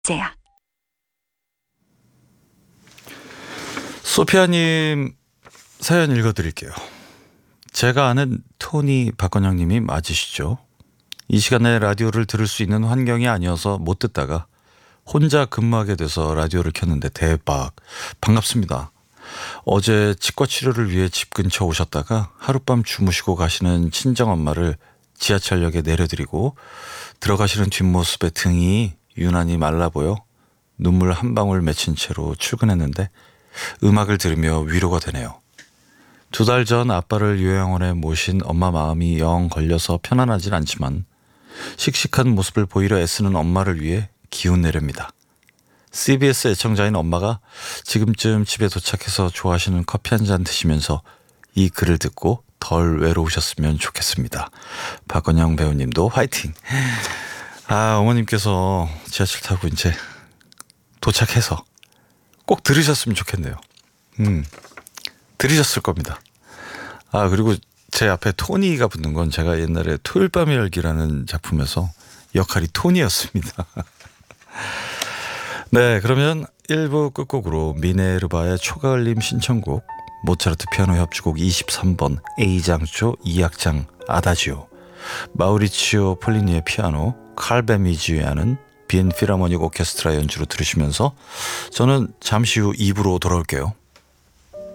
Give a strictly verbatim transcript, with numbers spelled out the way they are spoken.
제야. 소피아님 사연 읽어드릴게요. 제가 아는 토니 박건영님이 맞으시죠? 이 시간에 라디오를 들을 수 있는 환경이 아니어서 못 듣다가 혼자 근무하게 돼서 라디오를 켰는데 대박 반갑습니다. 어제 치과 치료를 위해 집 근처 오셨다가 하룻밤 주무시고 가시는 친정엄마를 지하철역에 내려드리고 들어가시는 뒷모습에 등이 유난히 말라 보여 눈물 한 방울 맺힌 채로 출근했는데 음악을 들으며 위로가 되네요. 두 달 전 아빠를 요양원에 모신 엄마 마음이 영 걸려서 편안하진 않지만 씩씩한 모습을 보이려 애쓰는 엄마를 위해 기운 내렵니다. 씨비에스 애청자인 엄마가 지금쯤 집에 도착해서 좋아하시는 커피 한 잔 드시면서 이 글을 듣고 덜 외로우셨으면 좋겠습니다. 박건영 배우님도 화이팅! 아, 어머님께서 지하철 타고 이제 도착해서 꼭 들으셨으면 좋겠네요. 음, 들으셨을 겁니다. 아, 그리고 제 앞에 토니가 붙는 건 제가 옛날에 토요일 밤의 열기라는 작품에서 역할이 토니였습니다. 네, 그러면 일 부 끝곡으로 미네르바의 초가을님 신청곡, 모차르트 피아노 협주곡 이십삼 번 A장조 이 악장 아다지오, 마우리치오 폴리니의 피아노, 칼베미지아는 빈 필하모닉 오케스트라 연주로 들으시면서 저는 잠시 후 이 부로 돌아올게요.